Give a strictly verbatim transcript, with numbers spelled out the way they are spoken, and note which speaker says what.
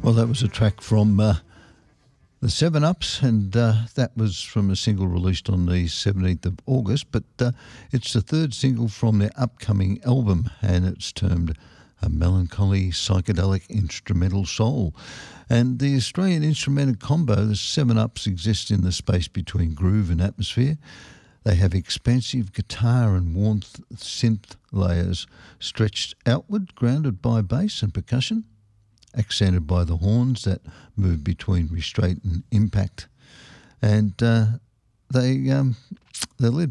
Speaker 1: Well, that was a track from uh, the Seven Ups, and uh, that was from a single released on the seventeenth of August, but uh, it's the third single from their upcoming album, and it's termed A Melancholy Psychedelic Instrumental Soul. And the Australian instrumental combo, the Seven Ups, exists in the space between groove and atmosphere. They have expansive guitar and warmth synth layers stretched outward, grounded by bass and percussion, accented by the horns that move between restraint and impact. And uh, they, um, they're led